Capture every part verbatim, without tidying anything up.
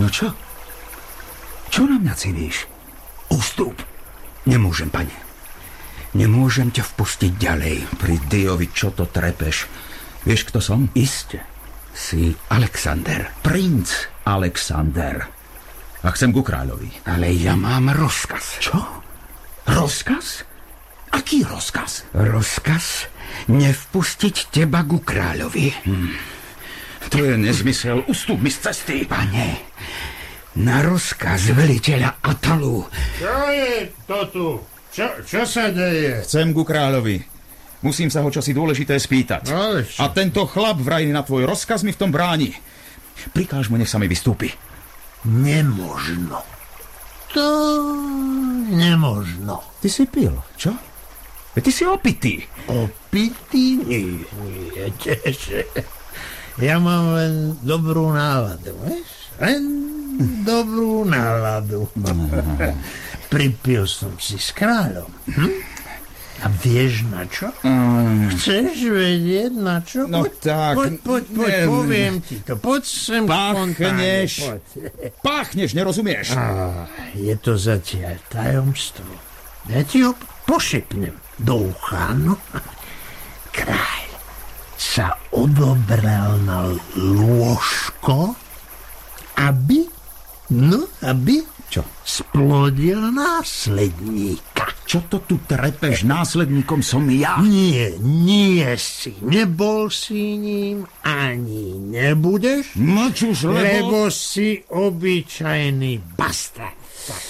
No čo? Čo na mňa civíš? Ústup. Nemôžem, pane. Nemôžem ťa vpustiť ďalej. Pri Diovi, čo to trepeš? Vieš, kto som? Iste. Si Alexander. Princ Alexander. A chcem ku kráľovi. Ale ja mám rozkaz. Čo? Rozkaz? Aký rozkaz? Rozkaz nevpustiť teba ku kráľovi. Hm. To je nezmysel. Ustúp mi z cesty. Pane, na rozkaz veliteľa Atalu. Čo je to tu? Čo, čo sa deje? Chcem ku kráľovi. Musím sa ho čosi dôležité spýtať. No, a tento chlap vraj na tvoj rozkaz mi v tom bráni. Prikáž mu, nech sa mi vystúpi. Nemožno. To nemožno. Ty si pil, čo? Ty si opitý. Opitý? Nie, nie, tiež. Ja mám len dobrú náladu, vieš? Len dobrú náladu. Pripil som si s kráľom. Hm? A vieš na čo? Mm. Chceš vedieť na čo? No poď, tak... Poď, poď, poď, ne, poviem ti to. Poď sem Páchneš. spontánne. Páchneš, nerozumieš? Á, je to zatiaľ tajomstvo. Ja ti ho pošepnem do ucha, no. Kráľ sa odobrel na lôžko, aby, no, aby čo? Splodil následníka. Čo to tu trepeš? Následníkom som ja. Nie, nie si. Nebol si ním, ani nebudeš. Mlčuš, lebo... Lebo si obyčajný bastard. Tak,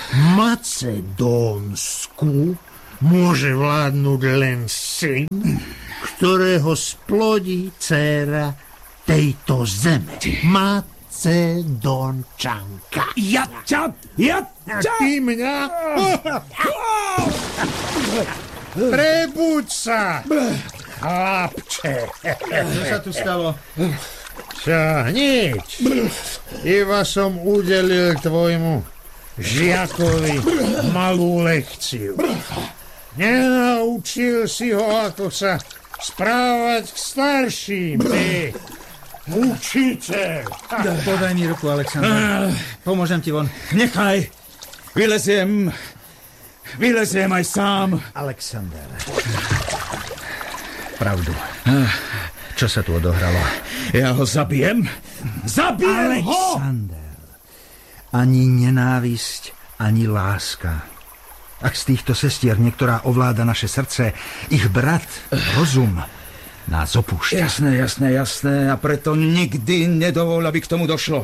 Macedónsku môže vládnuť len syn, ktorého splodí dcéra tejto zeme. Macedónčanka. Ja ťa, ja A ťa... ty mňa? Prebuď sa, chlapče. Čo sa tu stalo? Čo, nič. Iba som udelil tvojmu žiakovi malú lekciu. Nenaučil si ho, ako sa správať k starším, ty učiteľ. Podaj mi ruku, Alexander. Pomôžem ti von. Nechaj. Vyleziem. Vyleziem aj sám. Alexander. Pravdu. Čo sa tu odohralo? Ja ho zabijem. Zabijem ho! Alexander. Ani nenávisť, ani láska. Ak z týchto sestier niektorá ovláda naše srdce, ich brat, rozum, nás opúšťa. Jasné, jasné, jasné. A preto nikdy nedovol, aby k tomu došlo.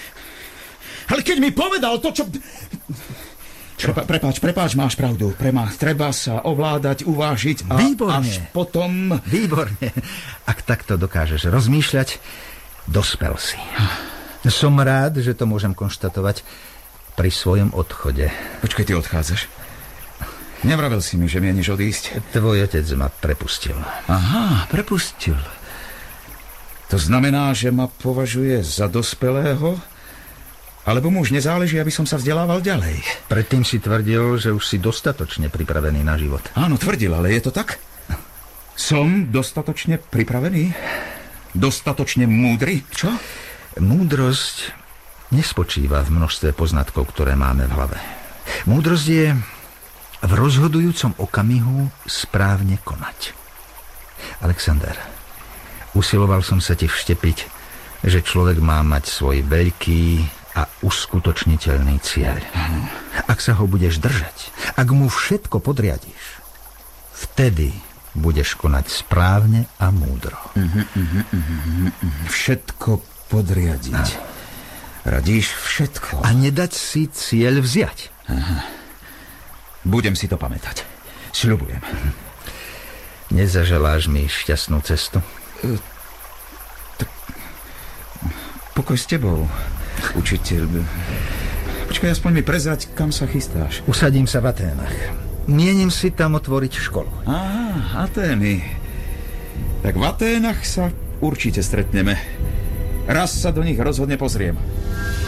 Ale keď mi povedal to, čo... Prepa, prepáč, prepáč, máš pravdu. Prema, treba sa ovládať, uvážiť a Výborne. až potom... Výborne. Ak takto dokážeš rozmýšľať, dospel si. Som rád, že to môžem konštatovať pri svojom odchode. Počkaj, ty odchádzaš? Nevravel si mi, že mieniš odísť? Tvoj otec ma prepustil. Aha, prepustil. To znamená, že ma považuje za dospelého? Alebo mu už nezáleží, aby som sa vzdelával ďalej? Predtým si tvrdil, že už si dostatočne pripravený na život. Áno, tvrdil, ale je to tak? Som dostatočne pripravený? Dostatočne múdry? Čo? Múdrosť nespočíva v množstve poznatkov, ktoré máme v hlave. Múdrosť je v rozhodujúcom okamihu správne konať. Alexander, usiloval som sa ti vštepiť, že človek má mať svoj veľký a uskutočniteľný cieľ. Ak sa ho budeš držať, ak mu všetko podriadiš, vtedy budeš konať správne a múdro. Uh-huh, uh-huh, uh-huh, uh-huh. Všetko podriadiť. A. Radíš všetko. A nedať si cieľ vziať. Aha. Budem si to pamätať. Sľubujem. Nezaželáš mi šťastnú cestu? Uh, tak... Pokoj s tebou, učiteľ. Počkaj, aspoň mi prezrať, kam sa chystáš. Usadím sa v Aténach. Mienim si tam otvoriť školu. Á, Atény. Tak v Aténach sa určite stretneme. Raz sa do nich rozhodne pozriem.